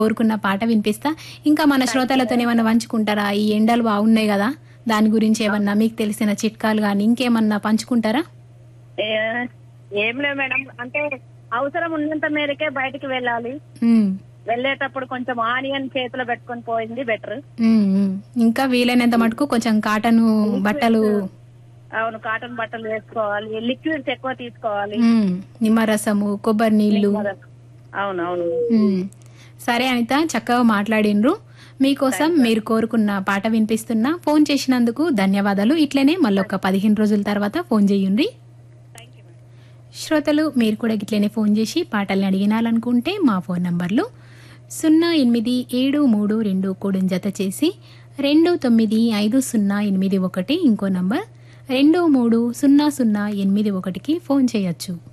కోరుకున్న పాట వినిపిస్తా. ఇంకా మన శ్రోతలతోని ఏమన్నా పంచుకుంటారా? ఈ ఎండలు బాగున్నాయి కదా, దాని గురించి ఏమన్నా మీకు తెలిసిన చిట్కాలు గాని ఇంకేమన్నా పంచుకుంటారా? ఏ- ఏం లేదు మేడం, అంటే అవసరం ఉన్నంత మేరకే బయటికి వెళ్ళాలి. ఉమ్, వెళ్ళేటప్పుడు కొంచెం ఆనియన్ చేతిలో పెట్టుకొని పోయింది బెటర్. ఉమ్. ఇంకా వీలైనంత మటుకు కొంచెం కాటన్ బట్టలు, అవును, కాటన్ బట్టలు వేసుకోవాలి, లిక్విడ్స్ ఎక్కువ తీసుకోవాలి. నిమ్మరసము, కొబ్బరి నీళ్లు. అవునవును. ఉమ్. సరే అనిత, చక్కగా మాట్లాడిండ్రు. మీకోసం మీరు కోరుకున్న పాట వినిపిస్తున్నా. ఫోన్ చేసినందుకు ధన్యవాదాలు. ఇట్లనే మళ్ళొక 15 రోజుల తర్వాత ఫోన్ చేయండి. శ్రోతలు మీరు కూడా ఇట్లనే ఫోన్ చేసి పాటల్ని అడిగినాలనుకుంటే మా ఫోన్ నంబర్లు 087332 కోడుని జత చేసి 295081, ఇంకో నంబర్ 230081కి ఫోన్ చేయొచ్చు.